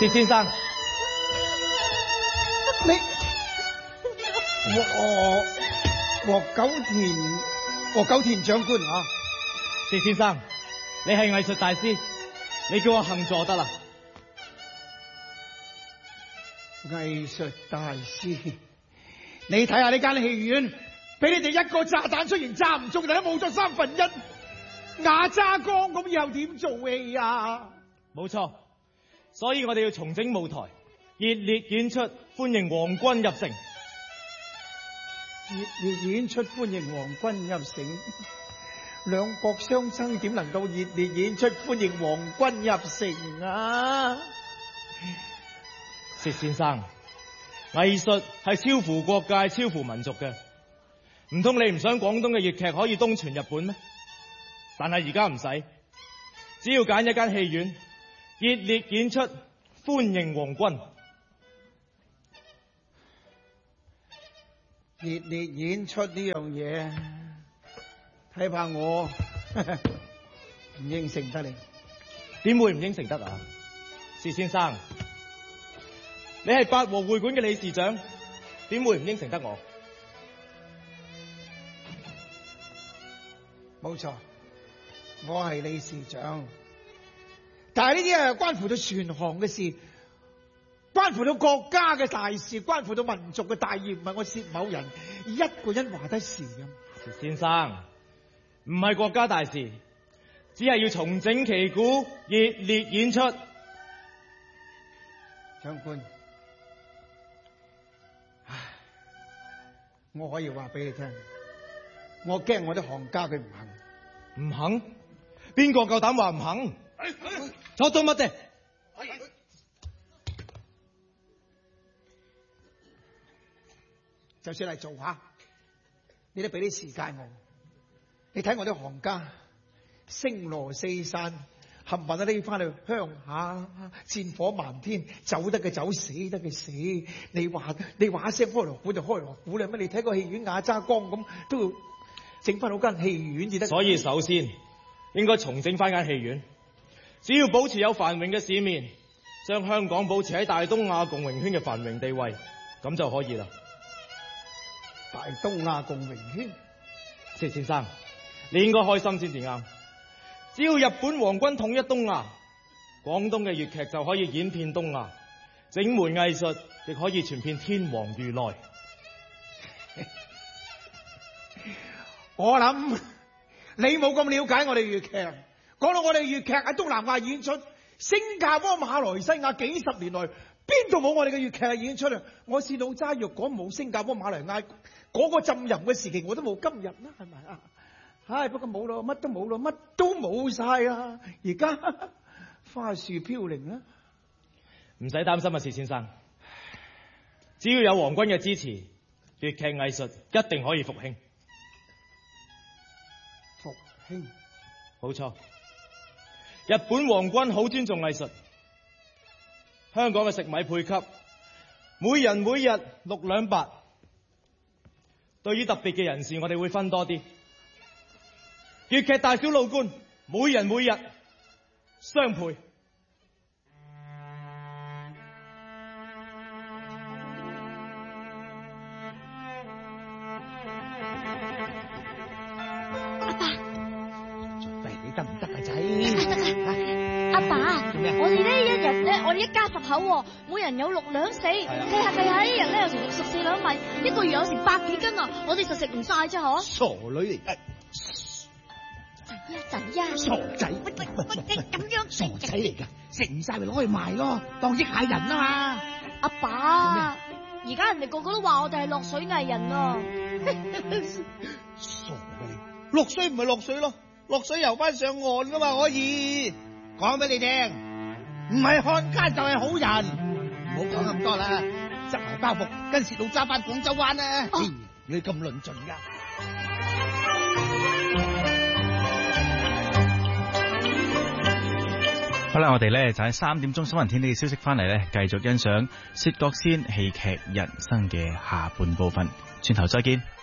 薛先生， 你和九田長官啊， 薛先生，你係藝術大師，你叫我行座得啦。 藝術大師，你睇下呢間戲院，俾你哋一個炸彈雖然炸唔中，但都冇咗1/3，瓦渣缸咁，以後點做戲啊？ 冇錯，所以我哋要重整舞台，熱烈演出，歡迎皇軍入城。 熱烈演出歡迎皇軍入城，兩國相爭點能夠熱烈演出歡迎皇軍入城啊？ 薛先生，藝術係超乎國界、超乎民族嘅，唔通你唔想廣東嘅粵劇可以東傳日本咩？但係而家唔使，只要揀一間戲院，熱烈演出歡迎皇軍。 熱烈演出呢樣嘢，睇怕我唔應承得你。 點會唔應承得啊？薛先生，你係八和會館嘅理事長，點會唔應承得我？ 冇錯，我係理事長，但係呢啲係關乎到全行嘅事，關乎到國家嘅大事，關乎到民族嘅大業，唔係我薛某人一個人話得事咁。 薛先生，唔係國家大事，只係要重整旗鼓，熱烈演出。 長官，唉，我可以話俾你聽，我驚我啲行家佢唔肯。 唔肯？邊個夠膽話唔肯？坐到乜嘅？ 就算係做下，你都俾啲時間我。你睇我啲行家星羅四散，冚唪唥都匿翻去鄉下，戰火漫天，走得嘅走，死得嘅死。你話一聲開鑼鼓就開鑼鼓啦咩？你睇個戲院瓦渣缸咁，都要整翻好間戲院至得。 所以首先應該重整翻間戲院，只要保持有繁榮嘅市面，將香港保持喺大東亞共榮圈嘅繁榮地位，咁就可以啦。 大東亞共榮圈， 薛先生，你應該開心先至啱。只要日本皇軍統一東亞，廣東嘅粵劇就可以演遍東亞，整門藝術亦可以傳遍天皇如來。 我諗你冇咁了解我哋粵劇。講到我哋粵劇喺東南亞演出，新加坡、馬來西亞幾十年來邊度冇我哋嘅粵劇演出啊？我試到齋若果冇新加坡、馬來亞嗰個浸淫嘅時期，我都冇今日啦，係咪啊？唉，不過冇咯，乜都冇咯，乜都冇晒啊！而家花樹飄零啦， 唔使擔心啊，薛先生，只要有皇軍嘅支持，粵劇藝術一定可以復興。 復興？ 冇錯，日本皇軍好尊重藝術。香港嘅食米配給，每人每日6兩8。對於特別嘅人士，我哋會分多啲。粵劇大小老倌，每人每日雙倍。 阿爸， 喂，你得唔得啊仔？ 阿爸，我哋呢一日咧，我哋一家10口，每人有6兩4，計下一日咧有成64兩米，一個月有成100幾斤啊！我哋就食唔晒啫，嗬？ 傻女嚟嘅， 仔啊！ 傻仔， 喂，咁樣傻仔嚟噶，食唔晒咪攞去賣咯，當益下人啊嘛！ 阿爸，而家人哋個個都話我哋係落水藝人啊！ 傻嘅你，落水唔係落水咯，落水游翻上岸噶嘛可以。講俾你聽，唔係漢奸就係好人，唔好講咁多啦，執埋包袱跟薛老揸翻廣州灣啦。你咁論盡噶？ 好啦，我哋咧就喺3點鐘新聞天地嘅消息翻嚟咧，繼續欣賞薛覺先戲劇人生嘅下半部分，轉頭再見。